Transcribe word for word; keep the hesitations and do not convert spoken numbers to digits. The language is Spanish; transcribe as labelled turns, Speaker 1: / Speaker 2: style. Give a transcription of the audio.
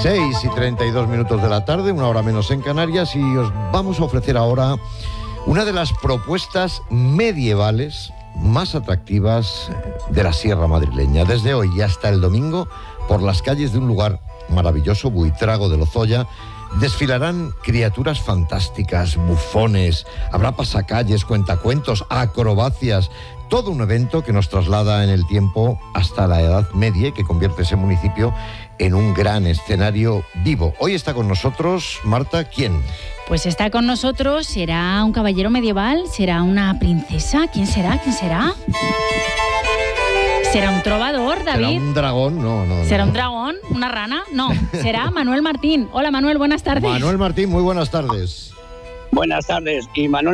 Speaker 1: seis y treinta y dos minutos de la tarde, una hora menos en Canarias, y os vamos a ofrecer ahora una de las propuestas medievales más atractivas de la Sierra Madrileña. Desde hoy y hasta el domingo, por las calles de un lugar maravilloso, Buitrago de Lozoya, desfilarán criaturas fantásticas, bufones, habrá pasacalles, cuentacuentos, acrobacias, todo un evento que nos traslada en el tiempo hasta la Edad Media y que convierte ese municipio en un gran escenario vivo. Hoy está con nosotros, Marta, ¿quién?
Speaker 2: Pues está con nosotros, ¿será un caballero medieval? ¿Será una princesa? ¿Quién será? ¿Quién será? ¿Será un trovador, David?
Speaker 1: ¿Será un dragón? No, no, no.
Speaker 2: ¿Será un dragón? ¿Una rana? No, será Manuel Martín. Hola, Manuel, buenas tardes.
Speaker 1: Manuel Martín, muy buenas tardes.
Speaker 3: Buenas tardes. Y Manuel